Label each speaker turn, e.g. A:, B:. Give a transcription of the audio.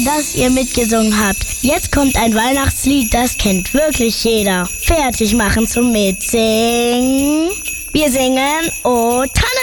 A: dass ihr mitgesungen habt. Jetzt kommt ein Weihnachtslied, das kennt wirklich jeder. Fertig machen zum Mitsingen. Wir singen O Tanne